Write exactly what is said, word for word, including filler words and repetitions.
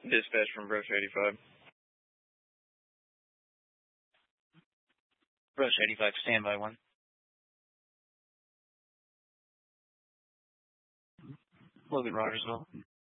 Dispatch from Brush eighty-five. Brush eighty-five, standby one. Logan Rogersville.